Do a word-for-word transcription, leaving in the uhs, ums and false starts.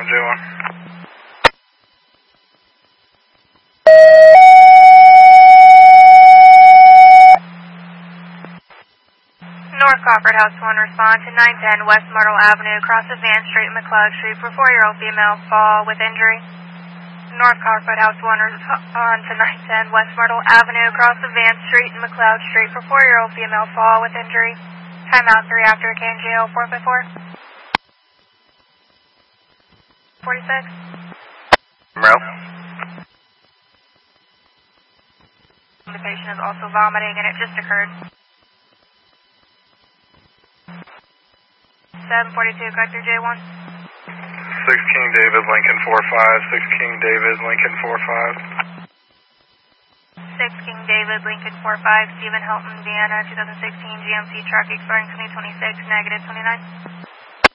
five J one. North Crawford House one, respond to nine ten West Myrtle Avenue, cross of Van Street and McLeod Street for four-year-old female fall with injury. North Crawford House one, respond to nine ten West Myrtle Avenue, cross of Van Street and McLeod Street for four-year-old female fall with injury. Timeout three after K N J O four five four. forty-six. Monroe. The patient is also vomiting and it just occurred. seven forty-two, Vector J one. six King David, Lincoln four five. six King David, Lincoln four five. six King David, Lincoln four five, Stephen Hilton, Vienna, twenty sixteen G M C truck expiring twenty twenty-six, negative twenty-nine.